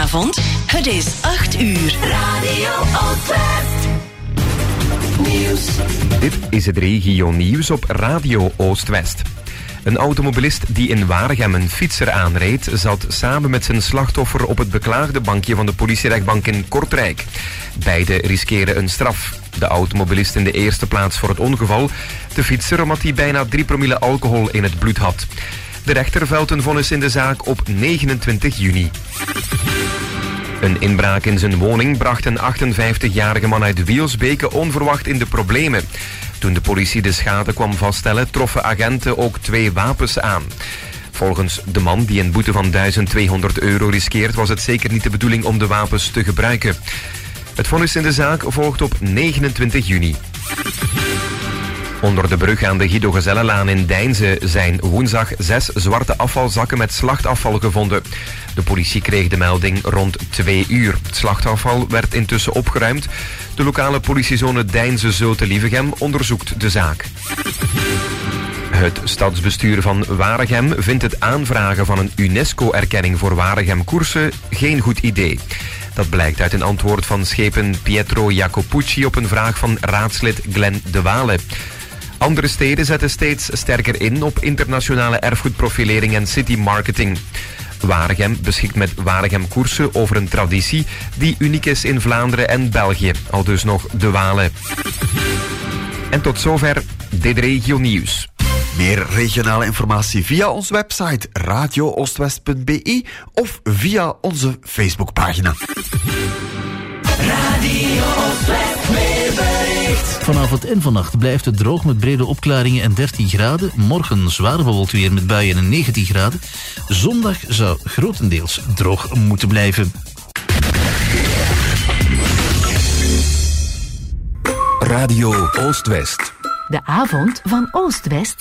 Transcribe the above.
avond. Het is 8 uur. Radio Oostwest. Nieuws. Dit is het regio-nieuws op Radio Oostwest. Een automobilist die in Waregem een fietser aanreed, zat samen met zijn slachtoffer op het beklaagde bankje van de politierechtbank in Kortrijk. Beiden riskeren een straf. De automobilist in de eerste plaats voor het ongeval, de fietser omdat hij bijna 3 promille alcohol in het bloed had. De rechter velt een vonnis in de zaak op 29 juni. Een inbraak in zijn woning bracht een 58-jarige man uit Wielsbeke onverwacht in de problemen. Toen de politie de schade kwam vaststellen, troffen agenten ook 2 wapens aan. Volgens de man die een boete van €1200 riskeert, was het zeker niet de bedoeling om de wapens te gebruiken. Het vonnis in de zaak volgt op 29 juni. Onder de brug aan de Guido Gezellenlaan in Deinze zijn woensdag 6 zwarte afvalzakken met slachtafval gevonden. De politie kreeg de melding rond 2 uur. Het slachtafval werd intussen opgeruimd. De lokale politiezone Deinze-Zulte-Lievegem onderzoekt de zaak. Het stadsbestuur van Waregem vindt het aanvragen van een UNESCO-erkenning voor Waregem-koersen geen goed idee. Dat blijkt uit een antwoord van schepen Pietro Jacopucci op een vraag van raadslid Glenn de Wale. Andere steden zetten steeds sterker in op internationale erfgoedprofilering en citymarketing. Waregem beschikt met Waregem koersen over een traditie die uniek is in Vlaanderen en België, aldus nog de Wale. En tot zover dit regio nieuws. Meer regionale informatie via onze website radiooostwest.be of via onze Facebookpagina. Radio Oostwest weerbericht. Vanavond en vannacht blijft het droog met brede opklaringen en 13 graden. Morgen zwaar bewolkt weer met buien en 19 graden. Zondag zou grotendeels droog moeten blijven. Radio Oostwest. De avond van Oost-West.